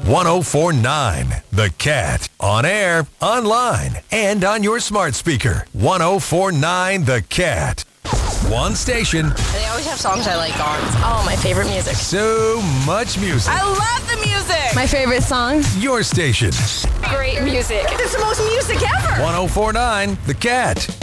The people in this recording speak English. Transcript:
1049 The Cat. On air, online, and on your smart speaker. 1049 The Cat. One station. They always have songs I like on. Oh, my favorite music. So much music. I love the music. My favorite song. Your station. Great music. It's the most music ever. 1049 The Cat.